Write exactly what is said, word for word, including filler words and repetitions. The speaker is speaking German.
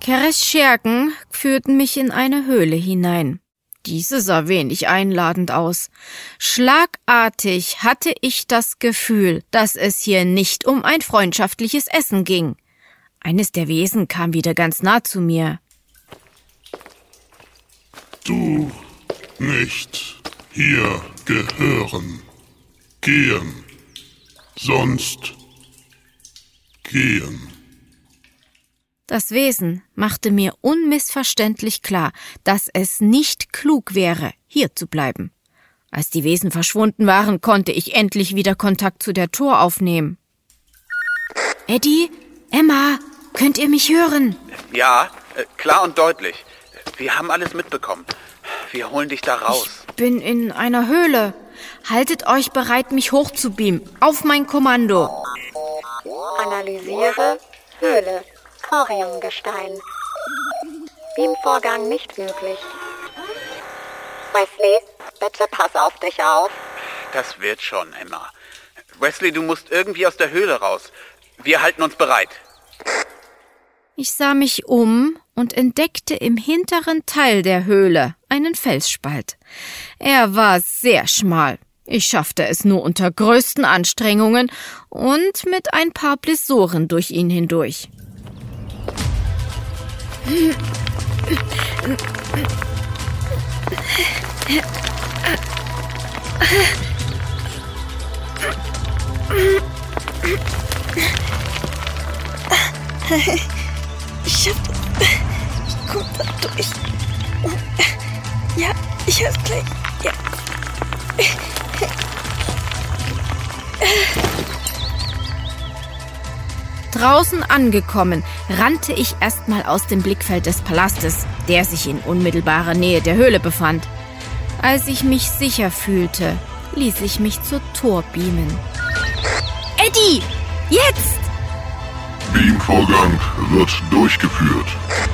Keres Schergen führten mich in eine Höhle hinein. Diese sah wenig einladend aus. Schlagartig hatte ich das Gefühl, dass es hier nicht um ein freundschaftliches Essen ging. Eines der Wesen kam wieder ganz nah zu mir. Du nicht hier gehören. Gehen. Sonst gehen. Das Wesen machte mir unmissverständlich klar, dass es nicht klug wäre, hier zu bleiben. Als die Wesen verschwunden waren, konnte ich endlich wieder Kontakt zu der Tor aufnehmen. Eddie, Emma, könnt ihr mich hören? Ja, äh, klar und deutlich. Wir haben alles mitbekommen. Wir holen dich da raus. Ich bin in einer Höhle. Haltet euch bereit, mich hochzubeamen. Auf mein Kommando. Analysiere Höhle. Thoriumgestein. Beamvorgang nicht möglich. Wesley, bitte pass auf dich auf. Das wird schon, Emma. Wesley, du musst irgendwie aus der Höhle raus. Wir halten uns bereit. Ich sah mich um und entdeckte im hinteren Teil der Höhle einen Felsspalt. Er war sehr schmal. Ich schaffte es nur unter größten Anstrengungen und mit ein paar Blessuren durch ihn hindurch. Ich schaff das. Ich komm da durch. Ja, ich hör's gleich. Ja. Draußen angekommen, rannte ich erstmal aus dem Blickfeld des Palastes, der sich in unmittelbarer Nähe der Höhle befand. Als ich mich sicher fühlte, ließ ich mich zur Tor beamen. Eddie, jetzt! Beamvorgang wird durchgeführt.